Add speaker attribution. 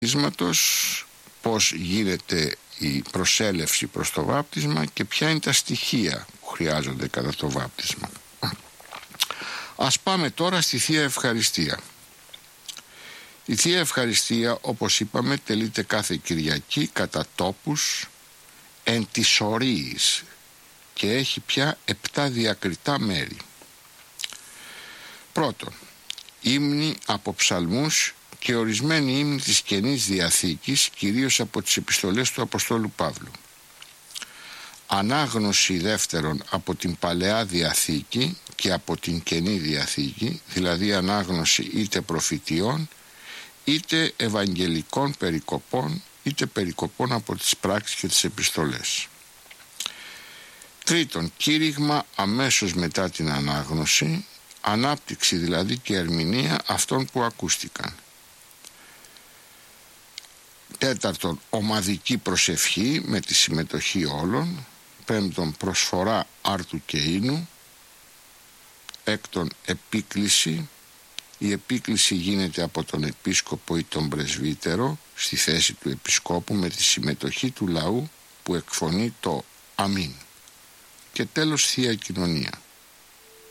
Speaker 1: πώς γίνεται η προσέλευση προς το βάπτισμα και ποια είναι τα στοιχεία που χρειάζονται κατά το βάπτισμα. Ας πάμε τώρα στη Θεία Ευχαριστία. Η Θεία Ευχαριστία, όπως είπαμε, τελείται κάθε Κυριακή κατά τόπους εν της ορίης και έχει πια 7 διακριτά μέρη. Πρώτον, ύμνοι από ψαλμούς και ορισμένοι ύμνοι της Καινής Διαθήκης, κυρίως από τις επιστολές του Αποστόλου Παύλου. Ανάγνωση δεύτερον από την Παλαιά Διαθήκη και από την Καινή Διαθήκη, δηλαδή ανάγνωση είτε προφητιών, είτε ευαγγελικών περικοπών, είτε περικοπών από τις πράξεις και τις επιστολές. Τρίτον, κήρυγμα αμέσως μετά την ανάγνωση, ανάπτυξη δηλαδή και ερμηνεία αυτών που ακούστηκαν. Τέταρτον, ομαδική προσευχή με τη συμμετοχή όλων. Πέμπτον, προσφορά άρτου και ίνου. Έκτον, επίκληση. Η επίκληση γίνεται από τον επίσκοπο ή τον πρεσβύτερο στη θέση του επισκόπου με τη συμμετοχή του λαού που εκφωνεί το αμήν. Και τέλος, Θεία Κοινωνία.